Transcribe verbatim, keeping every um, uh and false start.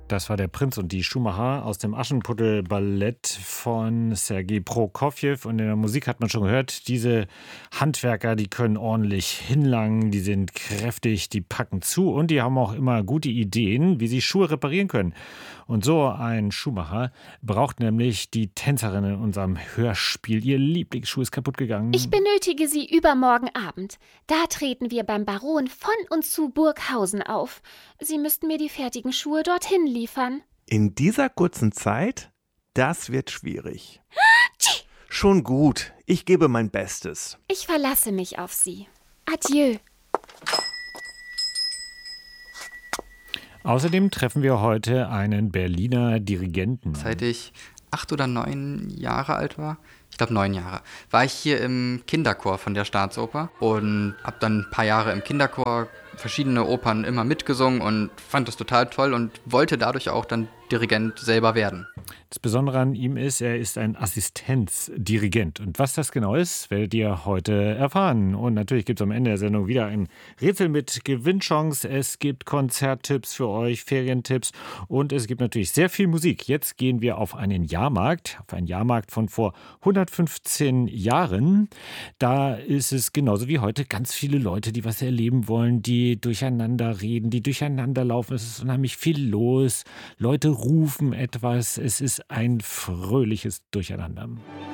Das war der Prinz und die Schuhmacher aus dem Aschenputtel-Ballett von Sergei Prokofjew. Und in der Musik hat man schon gehört, diese Handwerker, die können ordentlich hinlangen, die sind kräftig, die packen zu und die haben auch immer gute Ideen, wie sie Schuhe reparieren können. Und so ein Schuhmacher braucht nämlich die Tänzerin in unserem Hörspiel. Ihr Lieblingsschuh ist kaputt gegangen. Ich benötige Sie übermorgen Abend. Da treten wir beim Baron von und zu Burghausen auf. Sie müssten mir die fertigen Schuhe dorthin liefern. In dieser kurzen Zeit? Das wird schwierig. Tschi! Schon gut, ich gebe mein Bestes. Ich verlasse mich auf Sie. Adieu. Außerdem treffen wir heute einen Berliner Dirigenten. Seit ich acht oder neun Jahre alt war, ich glaube neun Jahre, war ich hier im Kinderchor von der Staatsoper und habe dann ein paar Jahre im Kinderchor verschiedene Opern immer mitgesungen und fand das total toll und wollte dadurch auch dann Dirigent selber werden. Das Besondere an ihm ist, er ist ein Assistenzdirigent. Und was das genau ist, werdet ihr heute erfahren. Und natürlich gibt es am Ende der Sendung wieder ein Rätsel mit Gewinnchance. Es gibt Konzerttipps für euch, Ferientipps und es gibt natürlich sehr viel Musik. Jetzt gehen wir auf einen Jahrmarkt, auf einen Jahrmarkt von vor hundertfünfzehn Jahren. Da ist es genauso wie heute ganz viele Leute, die was erleben wollen, die durcheinander reden, die durcheinander laufen. Es ist unheimlich viel los. Leute rufen etwas. Es ist ein fröhliches Durcheinander.